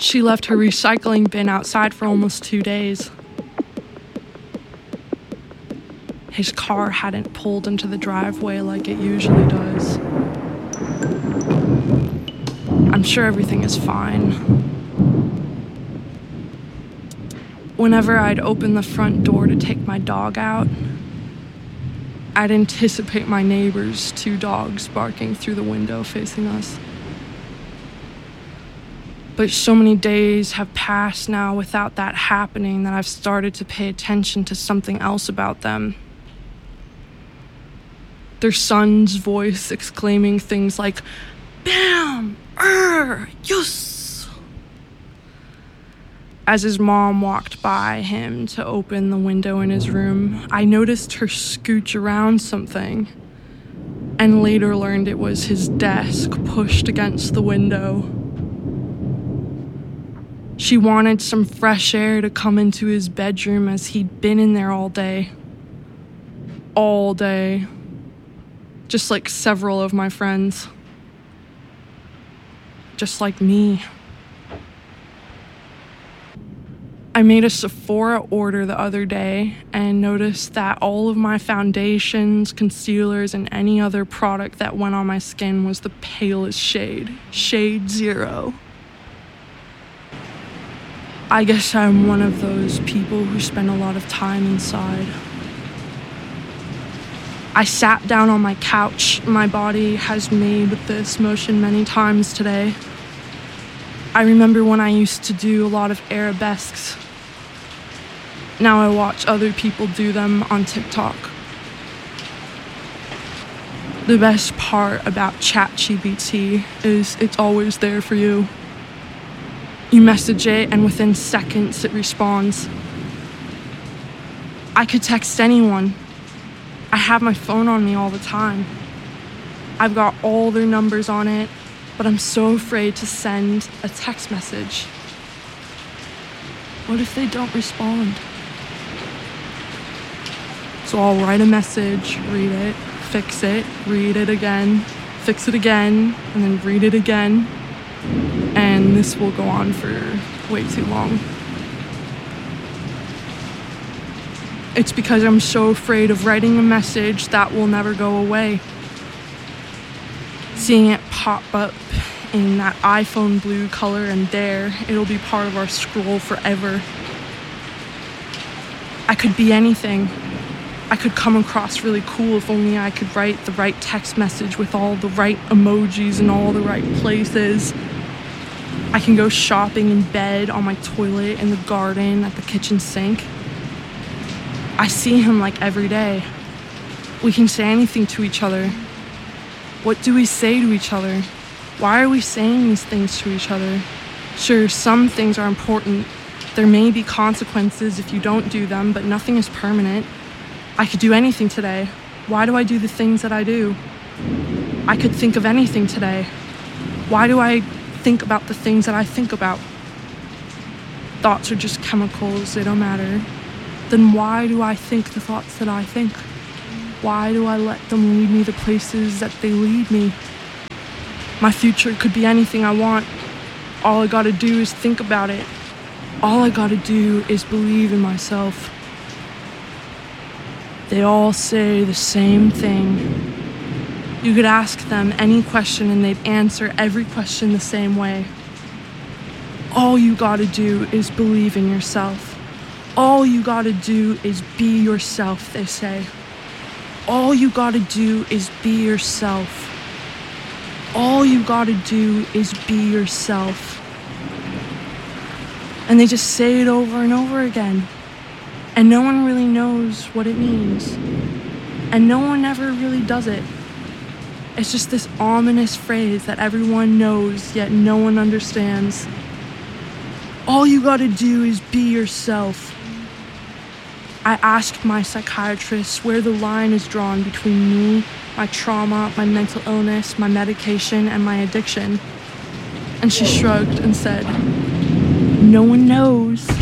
She left her recycling bin outside for almost 2 days. His car hadn't pulled into the driveway like it usually does. I'm sure everything is fine. Whenever I'd open the front door to take my dog out, I'd anticipate my neighbor's 2 dogs barking through the window facing us. But so many days have passed now without that happening that I've started to pay attention to something else about them. Their son's voice exclaiming things like, "Bam! Yes!" As his mom walked by him to open the window in his room, I noticed her scooch around something, and later learned it was his desk pushed against the window. She wanted some fresh air to come into his bedroom as he'd been in there all day. All day. Just like several of my friends. Just like me. I made a Sephora order the other day and noticed that all of my foundations, concealers, and any other product that went on my skin was the palest shade. Shade 0. I guess I'm one of those people who spend a lot of time inside. I sat down on my couch. My body has made this motion many times today. I remember when I used to do a lot of arabesques. Now I watch other people do them on TikTok. The best part about ChatGPT is it's always there for you. You message it and within seconds it responds. I could text anyone. I have my phone on me all the time. I've got all their numbers on it, but I'm so afraid to send a text message. What if they don't respond? So I'll write a message, read it, fix it, read it again, fix it again, and then read it again. And this will go on for way too long. It's because I'm so afraid of writing a message that will never go away. Seeing it pop up in that iPhone blue color and there, it'll be part of our scroll forever. I could be anything. I could come across really cool if only I could write the right text message with all the right emojis in all the right places. I can go shopping in bed, on my toilet, in the garden, at the kitchen sink. I see him like every day. We can say anything to each other. What do we say to each other? Why are we saying these things to each other? Sure, some things are important. There may be consequences if you don't do them, but nothing is permanent. I could do anything today. Why do I do the things that I do? I could think of anything today. Why do I think about the things that I think about? Thoughts are just chemicals, they don't matter. Then why do I think the thoughts that I think? Why do I let them lead me the places that they lead me? My future could be anything I want. All I gotta do is think about it. All I gotta do is believe in myself. They all say the same thing. You could ask them any question and they'd answer every question the same way. All you gotta do is believe in yourself. All you gotta do is be yourself, they say. All you gotta do is be yourself. All you gotta do is be yourself. And they just say it over and over again. And no one really knows what it means. And no one ever really does it. It's just this ominous phrase that everyone knows, yet no one understands. All you gotta do is be yourself. I asked my psychiatrist where the line is drawn between me, my trauma, my mental illness, my medication, and my addiction. And she shrugged and said, "No one knows."